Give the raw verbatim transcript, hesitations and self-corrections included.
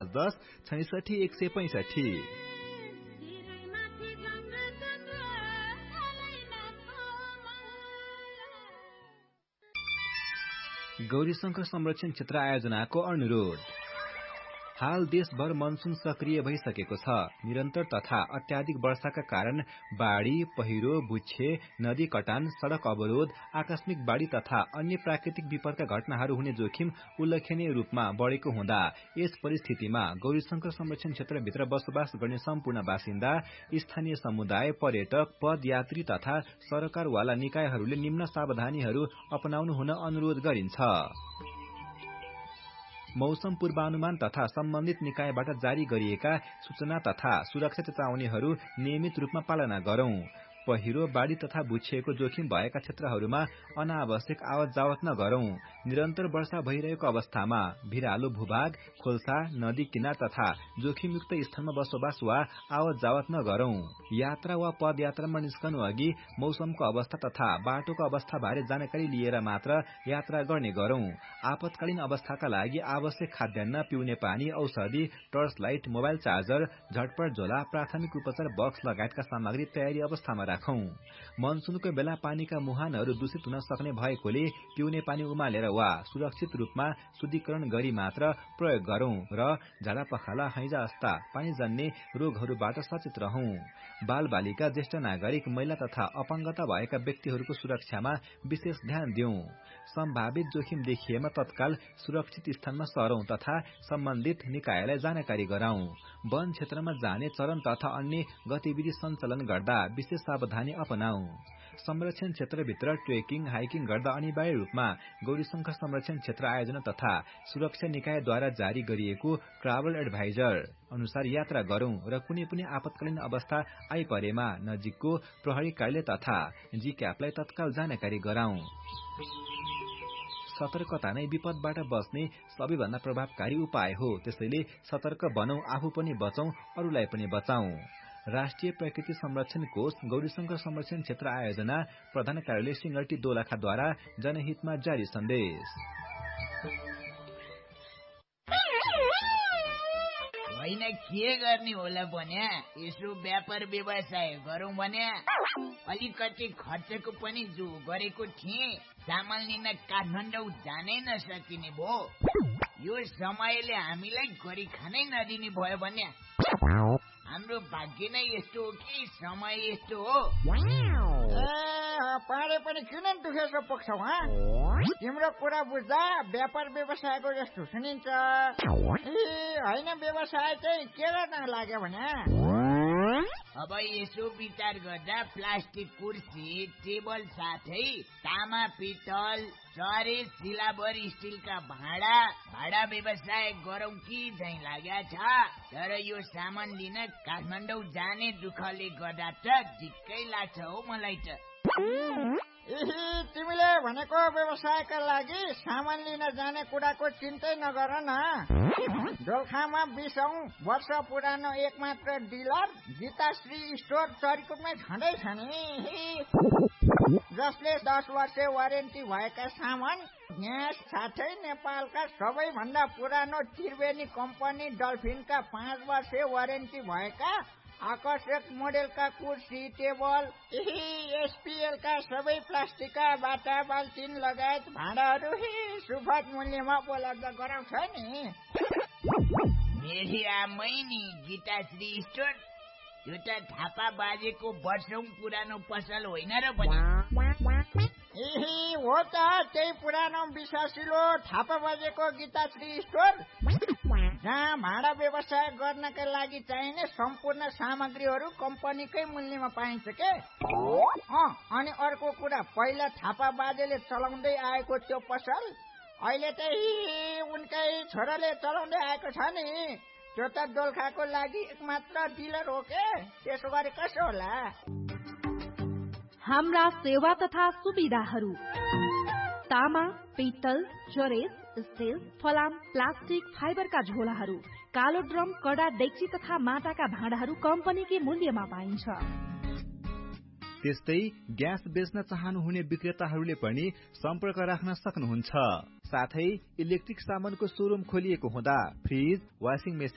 दस छैसठी एक सय पैंसठी। गौरीशंकर संरक्षण क्षेत्र आयोजनाको अनुरोध। हाल देशभर मनसून सक्रिय भइसकेको छ। निरन्तर तथा अत्याधिक वर्षाका कारण बाढ़ी, पहिरो, बुच्छे, नदी कटान, सड़क अवरोध, आकस्मिक बाढ़ी तथा अन्य प्राकृतिक विपदका घटनाहरू हुने जोखिम उल्लेखनीय रूपमा बढ़ेको हुँदा यस परिस्थितिमा गौरीशंकर संरक्षण क्षेत्रभित्र बसोबास गर्ने सम्पूर्ण बासिन्दा, स्थानीय समुदाय, पर्यटक, पदयात्री तथा सरकारवाला निकायहरूले निम्न सावधानीहरू अपनाउनु हुन अनुरोध गरिन्छ। मौसम पूर्वानुमान तथा सम्बन्धित निकायबाट जारी गरिएका सूचना तथा सुरक्षा चेतावनीहरू नियमित रूपमा पालना गरौं। पहिरो, बाढ़ी तथा बुच्छेको जोखिम भएका क्षेत्रहरूमा अनावश्यक आवत जावत नगरौं। निरन्तर वर्षा भइरहेको अवस्थामा भिरालो भूभाग, खोल्सा, नदी किनार तथा जोखिमयुक्त स्थानमा बसोबास वा आवत जावत नगरौं। यात्रा वा पदयात्रामा निस्कनु अघि मौसमको अवस्था तथा बाटोको अवस्था बारे जानकारी लिएर मात्र यात्रा गर्ने गरौं। आपतकालीन अवस्थाका लागि आवश्यक खाद्यान्न, पिउने पानी, औषधि, टर्च लाइट, मोबाइल चार्जर, झटपट झोला, प्राथमिक उपचार बक्स लगायतका सामग्री तयारी अवस्थामा राखौं। मनसूनको बेला पानीका मुहानहरू दूषित हुन सक्ने भएकोले पिउने पानी उमालेर वा सुरक्षित रूपमा शुद्धिकरण गरी मात्र प्रयोग गरौं र झाडा पखाला, हैजा जस्ता पानीजन्य रोगहरूबाट सचेत रहौं। बाल बालिका, ज्येष्ठ नागरिक, महिला तथा अपाङ्गता भएका व्यक्तिहरूको सुरक्षामा विशेष ध्यान दिउँ। सम्भावित जोखिम देखिएमा तत्काल सुरक्षित स्थानमा सरौं तथा सम्बन्धित निकायलाई जानकारी गराउँ। वन क्षेत्रमा जाने चरण तथा अन्य गतिविधि सञ्चालन गर्दा विशेष सावधानी अपनाऊ। संरक्षण क्षेत्रभित्र ट्रेकिङ, हाइकिङ गर्दा अनिवार्य रूपमा गौरीशंकर संरक्षण क्षेत्र आयोजना तथा सुरक्षा निकायद्वारा जारी गरिएको ट्राभल एडभाइजर अनुसार यात्रा गरौं र कुनै पनि आपतकालीन अवस्था आइपरेमा नजिकको प्रहरी कार्यालय तथा जिक्यापलाई तत्काल जानकारी गराउँ। सतर्कता नै विपदबाट बच्ने सबैभन्दा प्रभावकारी उपाय हो। त्यसैले सतर्क बनौं, आफू पनि बचौं, अरूलाई पनि बचाउँ। राष्ट्रिय प्रकृति संरक्षण कोष गौरीशंकर संरक्षण क्षेत्र आयोजना प्रधान कार्यालय सिंगटी दोलखाद्वारा जनहितमा जारी सन्देश। होइन के गर्ने होला भन्या, यसो व्यापार व्यवसाय गरौं भन्या अलिकति खर्चको पनि जो गरेको थिएँ, सामान लिन काठमाडौँ जानै नसकिने भो। यो समयले हामीलाई गरी खानै नदिने भयो भन्या। हाम्रो भाग्य नै यस्तो हो कि समय यस्तो हो। पारे पनि किन दुखेको पुग्छौ? तिम्रो कुरा बुझ्दा व्यापार व्यवसायको जस्तो सुनिन्छ। होइन, व्यवसाय चाहिँ के गर्न लाग्यो भने अब यसो विचार गर्दा प्लास्टिक कुर्सी, टेबल साथै तामा, पित्तल, चरे, सिलाबर, स्टिलका भाँडा भाँडा व्यवसाय गरौं कि झै लाग्या छ। तर यो सामान लिन काठमाडौँ जाने दुःखले गर्दा त झिक्कै लाग्छ हौ मलाई त। तिमीले भनेको व्यवसायका लागि सामान लिन जाने कुराको चिन्तै नगर न। दोलखामा बीसौं वर्ष पुरानो एकमात्र डिलर गीताश्री स्टोर चरिकोटमै छँदै छ नि, जसले दस वर्ष वारेन्टी भएका सामान, ग्यास साथै नेपालका सबैभन्दा पुरानो त्रिवेणी कम्पनी डल्फिनका पाँच वर्ष वारेन्टी भएका आकर्षक मोडेलका कुर्सी, टेबल, एसपीएलका सबै प्लास्टिकका बाटा, बाल्टिन लगायत भाँडाहरू सुपथ मूल्यमा उपलब्ध गराउँछ नि। मेरी आमै नि गीताश्री स्टोर, यो त थापा बाजेको वर्षौं पुरानो पसल होइन र पनि। हो त, त्यही पुरानो विश्वासिलो थापा बाजेको गीताश्री स्टोर, जहाँ भाँडा व्यवसाय गर्नका लागि चाहिने सम्पूर्ण सामग्रीहरू कम्पनीकै मूल्यमा पाइन्छ के। अनि अर्को कुरा, पहिला थापा बाजेले चलाउँदै आएको त्यो पसल अहिले त उनकै छोराले चलाउँदै आएको छ नि। त्यो त दोलखाको लागि एकमात्र डिलर हो के। त्यसो गरे कसो होला? हाम्रा सेवा तथा सुविधाहरू: तामा, पित्तल, चरेस, स्टिल, फलाम, प्लास्टिक, फाइबरका झोलाहरू, कालो ड्रम, कडा डेक्ची तथा माटाका भाँडाहरू कम्पनीकै मूल्यमा पाइन्छ। त्यस्तै ग्यास बेच्न चाहनुहुने विक्रेताहरूले पनि सम्पर्क राख्न सक्नुहुन्छ। साथै इलेक्ट्रिक सामानको शोरूम खोलिएको हुँदा फ्रिज, वासिङ मेसिन